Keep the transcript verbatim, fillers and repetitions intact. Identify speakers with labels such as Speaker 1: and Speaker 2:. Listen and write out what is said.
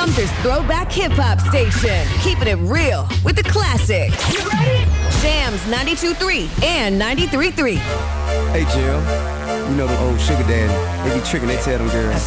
Speaker 1: Sumter's throwback hip-hop station. Keeping it real with the classics. You ready? Jams ninety-two point three and ninety-three point three.
Speaker 2: Hey, Jill. You know the old sugar daddy. They be tricking, they tell them girls.